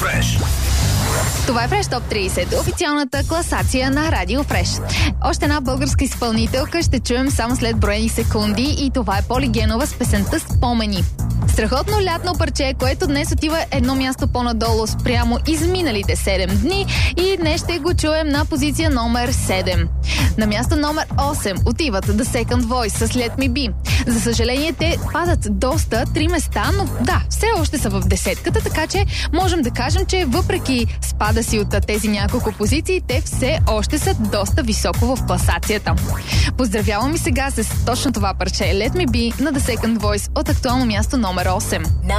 Фреш. Това е Фреш Топ 30, официалната класация на Радио Фреш. Още една българска изпълнителка ще чуем само след броени секунди и това е Поли Генова с песента "Спомени". Страхотно лятно парче, което днес отива едно място по-надолу спрямо изминалите 7 дни и днес ще го чуем на позиция номер 7. На място номер 8 отиват The Second Voice с Let Me Be. За съжаление, те падат доста, 3 места, но да, все още са в десетката, така че можем да кажем, че въпреки спада си от тези няколко позиции, те все още са доста високо в класацията. Поздравявам и сега с точно това парче Let Me Be на The Second Voice от актуално място номер 8.